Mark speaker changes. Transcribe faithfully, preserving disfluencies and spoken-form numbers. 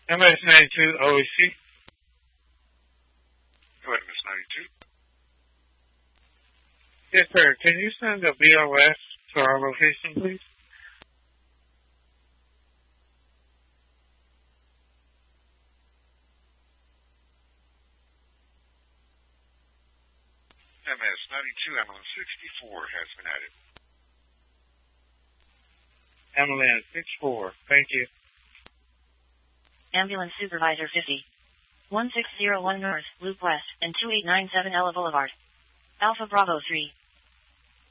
Speaker 1: M S ninety-two O E C.
Speaker 2: Go ahead, Miss ninety-two.
Speaker 1: Yes, sir. Can you send a B O S to our location, please?
Speaker 2: M S ninety-two, ambulance sixty-four has been added.
Speaker 1: Ambulance sixty-four. Thank you.
Speaker 3: Ambulance Supervisor fifty. one six zero one North, Loop West, and two eight nine seven Ella Boulevard. Alpha Bravo three.